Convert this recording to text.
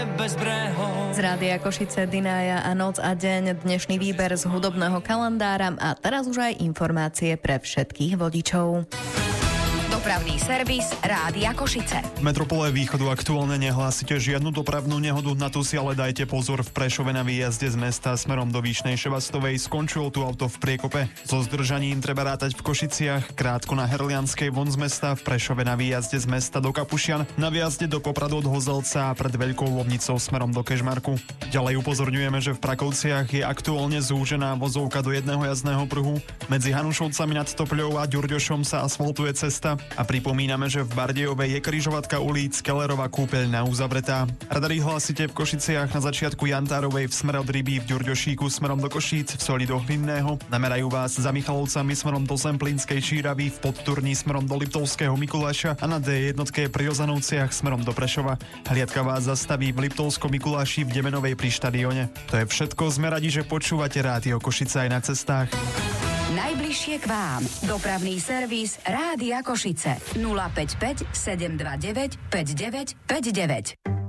Bez brehov. Z Rádia Košice Dynaja a Noc a deň, dnešný výber z hudobného kalendára a teraz už aj informácie pre všetkých vodičov. Dopravný servis Rádia Košice. V metropole Východu aktuálne nehlásite žiadnu dopravnú nehodu, na to si ale dajte pozor. V Prešove na výjazde z mesta smerom do Vyšnej Šebastovej skončilo tu auto v priekope. So zdržaním treba rátať v Košiciach, krátko na Herlianskej von z mesta, v Prešove na výjazde z mesta do Kapušian, na výjazde do Popradu od Hozelca a pred Veľkou Lomnicou smerom do Kežmarku. Ďalej upozorňujeme, že v Prakovciach je aktuálne zúžená vozovka do jedného jazdného pruhu. Medzi Hanušovcami nad Topľou a Ďurďošom sa asfaltuje cesta. A pripomíname, že v Bardejovej je križovatka ulíc, Kellerová kúpeľňa uzavretá. Radari hlasíte v Košiciach na začiatku Jantárovej v smere od Rybí, v Ďurďošíku smerom do Košíc, v Soli do Hlinného. Namerajú vás za Michalovcami smerom do Zemplínskej Číravy, v Podturní smerom do Liptovského Mikuláša a na D1 pri Ozanovciach smerom do Prešova. Hliadka vás zastaví v Liptovskom Mikuláši v Demenovej pri štadióne. To je všetko, sme radi, že počúvate Rádio Košice aj na cestách. Najbližšie k vám. Dopravný servis Rádia Košice. 055 729 5959.